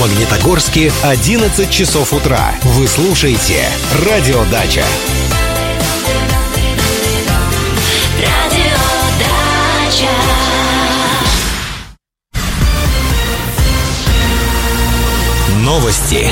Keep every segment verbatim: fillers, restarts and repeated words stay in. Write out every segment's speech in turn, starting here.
Магнитогорске одиннадцать часов утра. Вы слушаете «Радиодача». Новости.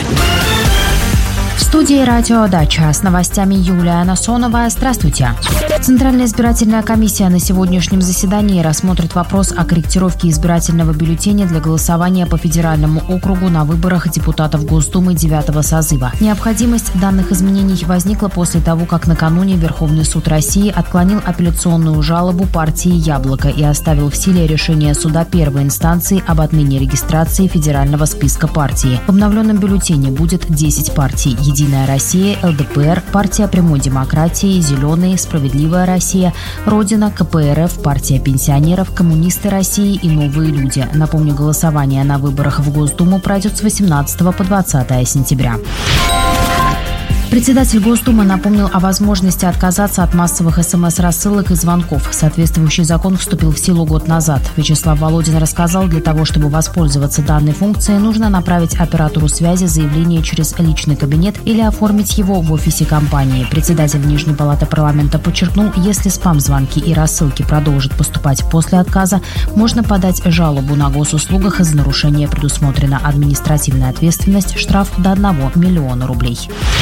В студии «Радиодача» с новостями Юлия Насонова. Здравствуйте. Центральная избирательная комиссия на сегодняшнем заседании рассмотрит вопрос о корректировке избирательного бюллетеня для голосования по федеральному округу на выборах депутатов Госдумы девятого созыва. Необходимость данных изменений возникла после того, как накануне Верховный суд России отклонил апелляционную жалобу партии «Яблоко» и оставил в силе решение суда первой инстанции об отмене регистрации федерального списка партии. В обновленном бюллетене будет десять партий: «Единая Россия», эл дэ пэ эр, партия прямой демократии, «Зеленые», «Справедливая Россия», «Родина», ка пэ эр эф, партия пенсионеров, «Коммунисты России» и «Новые люди». Напомню, голосование на выборах в Госдуму пройдет с восемнадцатого по двадцатое сентября. Председатель Госдумы напомнил о возможности отказаться от массовых эс эм эс-рассылок и звонков. Соответствующий закон вступил в силу год назад. Вячеслав Володин рассказал, для того, чтобы воспользоваться данной функцией, нужно направить оператору связи заявление через личный кабинет или оформить его в офисе компании. Председатель Нижней палаты парламента подчеркнул, если спам-звонки и рассылки продолжат поступать после отказа, можно подать жалобу на госуслугах. За нарушение предусмотрена административная ответственность, штраф до одного миллиона рублей.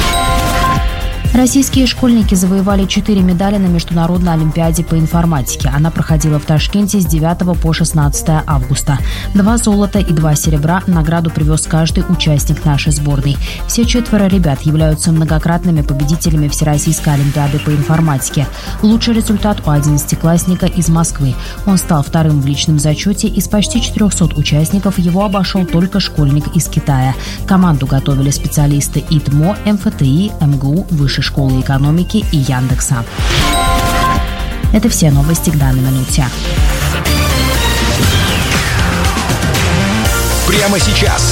Российские школьники завоевали четыре медали на Международной олимпиаде по информатике. Она проходила в Ташкенте с девятого по шестнадцатое августа. Два золота и два серебра. Награду привез каждый участник нашей сборной. Все четверо ребят являются многократными победителями Всероссийской олимпиады по информатике. Лучший результат у одиннадцатиклассника из Москвы. Он стал вторым в личном зачете. Из почти четырехсот участников его обошел только школьник из Китая. Команду готовили специалисты и тэ эм о, эм эф тэ и, эм гэ у, Высшей школы экономики и Яндекса. Это все новости к данной минуте. Прямо сейчас